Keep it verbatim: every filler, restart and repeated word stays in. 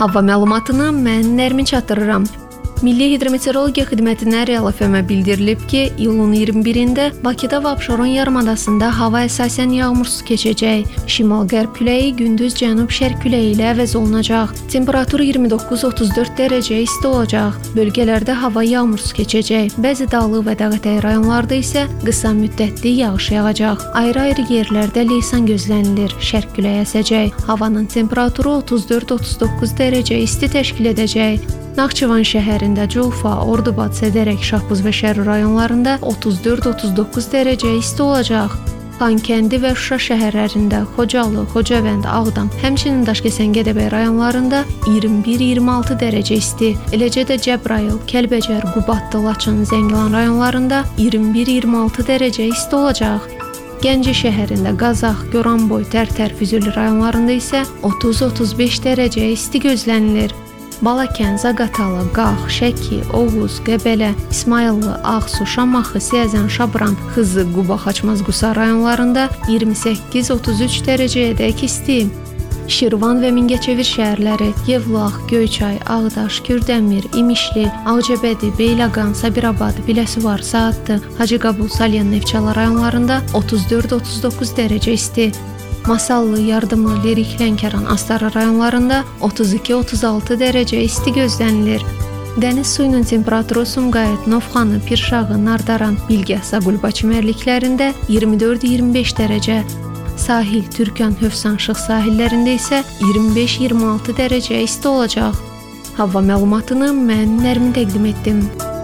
Hava məlumatını mən Nərmin çatdırıram. Milli Hidrometeorologiya Xidmətinə Real F M-ə bildirilib ki, iyulun iyirmi birində Bakıda və Abşeron yarımadasında hava əsasən yağmursuz keçəcək. Şimal-qərb küləyi gündüz cənub-şərq küləyi ilə əvəz olunacaq. Temperatur iyirmi doqquz otuz dörd dərəcə isti olacaq. Bölgələrdə hava yağmursuz keçəcək. Bəzi dağlıq və dağətəyi rayonlarda isə qısa müddətli yağış yağacaq. Ayrı-ayrı yerlərdə leysan gözlənilir. Şərq küləyi əsəcək. Havanın temperaturu otuz dörd otuz doqquz dərəcə isti təşkil edəcək. Naxçıvan şəhərində Culfa, Ordubad, Sədərək, Şahbuz və Şərur rayonlarında otuz dörd otuz doqquz dərəcə isti olacaq. Xankəndi və Şuşa şəhərlərində, Xocalı, Xocavənd, Ağdam, həmçinin Daşkəsən, Gədəbəy rayonlarında iyirmi bir iyirmi altı dərəcə isti. Eləcə də Cəbrayıl, Kəlbəcər, Qubadlı, Laçın, Zəngilan rayonlarında iyirmi bir iyirmi altı dərəcə isti olacaq. Gəncə şəhərində Qazax, Goranboy, Tərtər, Füzuli rayonlarında isə otuz otuz beş dərəcə isti gözlənilir. Balakən, Zaqatala, Qax, Şəki, Oğuz, Qəbələ, İsmayıllı, Ağsu, Şamaxı, Siyəzən, Şabran, Xızı, Quba, Xaçmaz, Qusa rayonlarında iyirmi səkkiz otuz üç dərəcəyədək isti. Şirvan və Mingəçevir şəhərləri, Yevlax, Göyçay, Ağdaş, Kürdəmir, İmişli, Ağcabədi, Beyləqan, Sabirabad, Biləsuvar, Saatlı, Hacıqabul, Salyan, Neftçala rayonlarında otuz dörd otuz doqquz dərəcə isti. Masallı, Yardımlı, Lerik, Lənkəran, Astara rayonlarında otuz iki otuz altı dərəcə isti gözlənilir. Dəniz suyunun temperaturu Sumqayıt, Novxanı, Pirşağı, Nardaran, Bilgəh, Zaqulba çimərliklərində iyirmi dörd iyirmi beş dərəcə. Sahil, Türkan, Hövsan, Şıx sahillərində isə iyirmi beş iyirmi altı dərəcə isti olacaq. Hava məlumatını mən Nərmin təqdim etdim.